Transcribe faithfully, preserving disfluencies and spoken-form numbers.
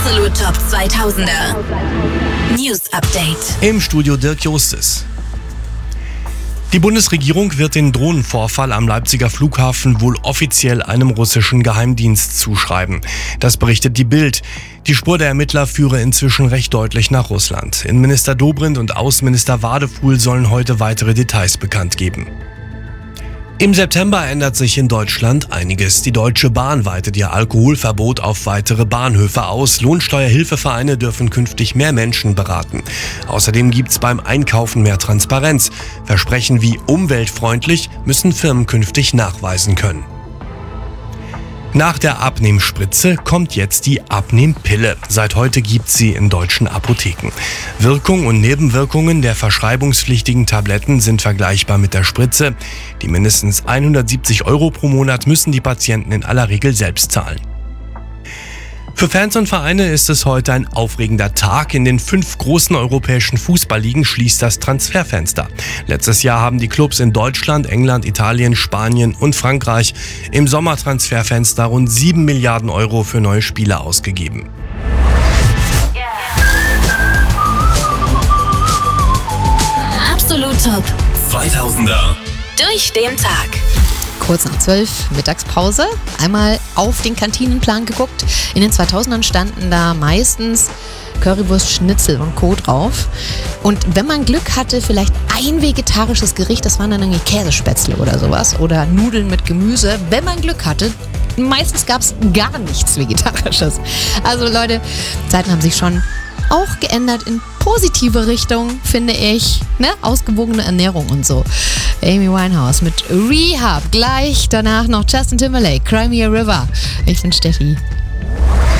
Absolut Top zweitausender News Update. Im Studio Dirk Justus. Die Bundesregierung wird den Drohnenvorfall am Leipziger Flughafen wohl offiziell einem russischen Geheimdienst zuschreiben. Das berichtet die Bild. Die Spur der Ermittler führe inzwischen recht deutlich nach Russland. Innenminister Dobrindt und Außenminister Wadefuhl sollen heute weitere Details bekannt geben. Im September ändert sich in Deutschland einiges. Die Deutsche Bahn weitet ihr Alkoholverbot auf weitere Bahnhöfe aus. Lohnsteuerhilfevereine dürfen künftig mehr Menschen beraten. Außerdem gibt's beim Einkaufen mehr Transparenz. Versprechen wie umweltfreundlich müssen Firmen künftig nachweisen können. Nach der Abnehmspritze kommt jetzt die Abnehmpille. Seit heute gibt's sie in deutschen Apotheken. Wirkung und Nebenwirkungen der verschreibungspflichtigen Tabletten sind vergleichbar mit der Spritze. Die mindestens hundertsiebzig Euro pro Monat müssen die Patienten in aller Regel selbst zahlen. Für Fans und Vereine ist es heute ein aufregender Tag. In den fünf großen europäischen Fußballligen schließt das Transferfenster. Letztes Jahr haben die Clubs in Deutschland, England, Italien, Spanien und Frankreich im Sommertransferfenster rund sieben Milliarden Euro für neue Spieler ausgegeben. Absolut Top zweitausender. durch den Tag. Kurz nach zwölf, Mittagspause. Einmal auf den Kantinenplan geguckt. In den zweitausendern standen da meistens Currywurst, Schnitzel und Co. drauf. Und wenn man Glück hatte, vielleicht ein vegetarisches Gericht, das waren dann irgendwie Käsespätzle oder sowas. Oder Nudeln mit Gemüse. Wenn man Glück hatte, meistens gab es gar nichts Vegetarisches. Also Leute, Zeiten haben sich schon auch geändert in positive Richtung, finde ich. Ne? Ausgewogene Ernährung und so. Amy Winehouse mit Rehab. Gleich danach noch Justin Timberlake, Cry Me a River. Ich bin Steffi.